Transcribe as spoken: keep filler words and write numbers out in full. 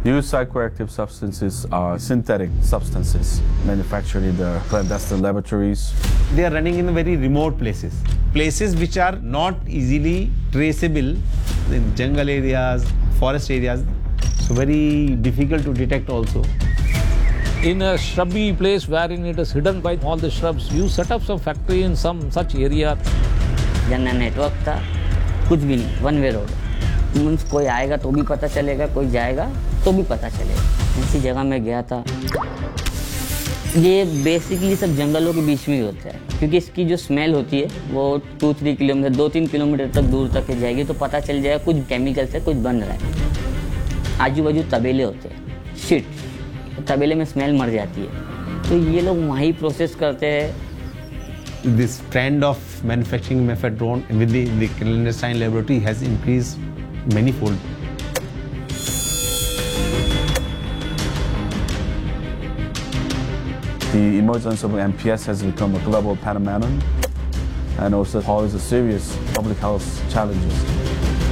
Used psychoactive substances are synthetic substances manufactured in the clandestine laboratories. They are running in very remote places, places which are not easily traceable in jungle areas, forest areas, so very difficult to detect also. In a shrubby place wherein it is hidden by all the shrubs, you set up some factory in some such area. General network था, कुछ भी नहीं, one way road. Means कोई आएगा तो भी पता चलेगा, कोई जाएगा तो भी पता चलेगा। ऐसी जगह में गया था। ये बेसिकली सब जंगलों के बीच में ही होता है, क्योंकि इसकी जो स्मेल होती है वो टू थ्री किलोमीटर दो तीन किलोमीटर तक दूर तक जाएगी, तो पता चल जाएगा कुछ केमिकल से कुछ बन रहा है। आजू बाजू तबेले होते हैं, शिट, तबेले में स्मेल मर जाती है, तो ये लोग वहीं प्रोसेस करते हैं। This trend of manufacturing mephedrone with the, the clandestine laboratory has increased manyfold. The emergence of M P S has become a global phenomenon and also poses serious public health challenges.